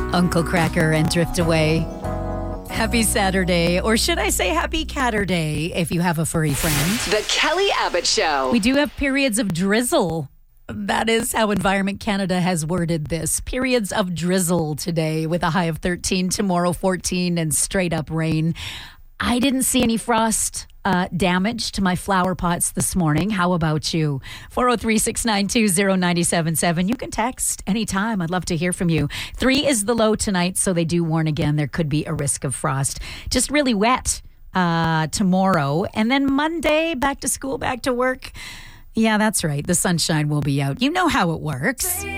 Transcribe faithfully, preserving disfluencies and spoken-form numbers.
Uncle Cracker and Drift Away. Happy Saturday, or should I say happy Catterday if you have a furry friend. The Kelly Abbott Show. We do have periods of drizzle. That is how Environment Canada has worded this. Periods of drizzle today with a high of thirteen, tomorrow fourteen, and straight up rain. I didn't see any frost uh, damage to my flower pots this morning. How about you? four oh three, six nine two, oh nine seven seven. You can text anytime. I'd love to hear from you. Three is the low tonight, so they do warn again there could be a risk of frost. Just really wet uh, tomorrow. And then Monday, back to school, back to work. Yeah, that's right. The sunshine will be out. You know how it works.